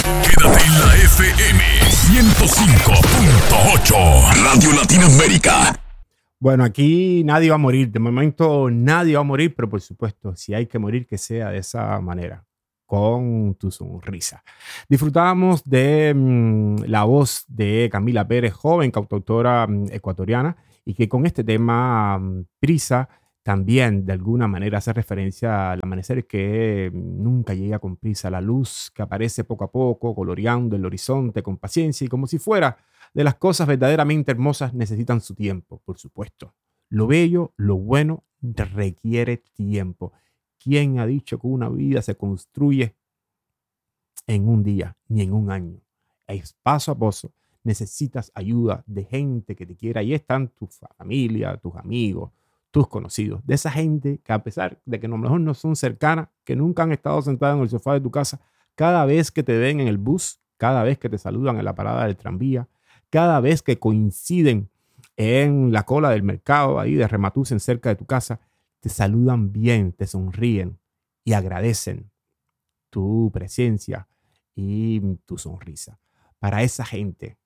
Quédate en la FM 105.8 Radio Latinoamérica. Bueno, aquí nadie va a morir. De momento nadie va a morir, pero por supuesto, si hay que morir, que sea de esa manera, con tu sonrisa. Disfrutábamos de la voz de Camila Pérez, joven cantautora ecuatoriana, y que con este tema, Prisa, también de alguna manera hace referencia al amanecer que nunca llega con prisa, la luz que aparece poco a poco, coloreando el horizonte con paciencia y como si fuera de las cosas verdaderamente hermosas necesitan su tiempo, por supuesto. Lo bello, lo bueno, requiere tiempo. ¿Quién ha dicho que una vida se construye en un día ni en un año? Es paso a paso. Necesitas ayuda de gente que te quiera. Ahí están tu familia, tus amigos, tus conocidos. De esa gente que a pesar de que a lo mejor no son cercanas, que nunca han estado sentadas en el sofá de tu casa, cada vez que te ven en el bus, cada vez que te saludan en la parada del tranvía, cada vez que coinciden en la cola del mercado ahí de Rematusen cerca de tu casa, te saludan bien, te sonríen y agradecen tu presencia y tu sonrisa. Para esa gente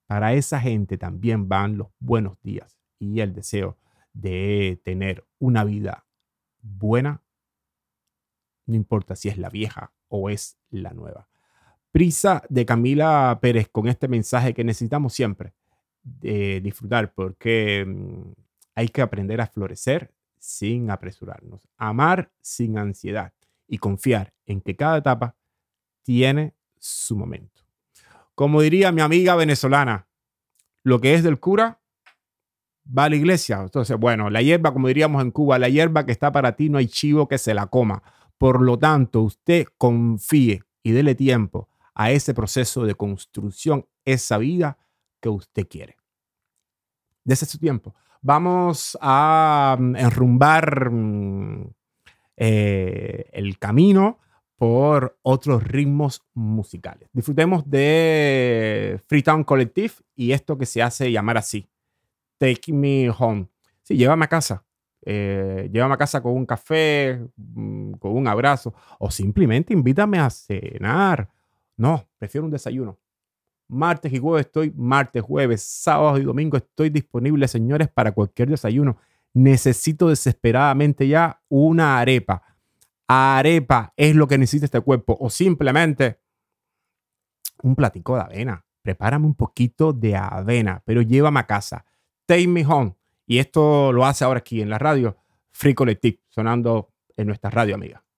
también van los buenos días y el deseo de tener una vida buena, no importa si es la vieja o es la nueva. Prisa de Camila Pérez con este mensaje que necesitamos siempre disfrutar porque hay que aprender a florecer sin apresurarnos, amar sin ansiedad y confiar en que cada etapa tiene su momento. Como diría mi amiga venezolana, lo que es del cura va a la iglesia. Entonces, bueno, la hierba, como diríamos en Cuba, la hierba que está para ti no hay chivo que se la coma. Por lo tanto, usted confíe y dele tiempo a ese proceso de construcción, esa vida que usted quiere. Dese su tiempo. Vamos a enrumbar el camino por otros ritmos musicales. Disfrutemos de Freetown Collective y esto que se hace llamar así, Take Me Home. Sí, llévame a casa. Llévame a casa con un café, con un abrazo, o simplemente invítame a cenar. No, prefiero un desayuno. Martes y jueves estoy, martes, jueves, sábado y domingo estoy disponible, señores, para cualquier desayuno. Necesito desesperadamente ya una arepa. Arepa es lo que necesita este cuerpo. O simplemente un platico de avena. Prepárame un poquito de avena, pero llévame a casa. Take Me Home. Y esto lo hace ahora aquí en la radio Free Collective, sonando en nuestra radio amiga.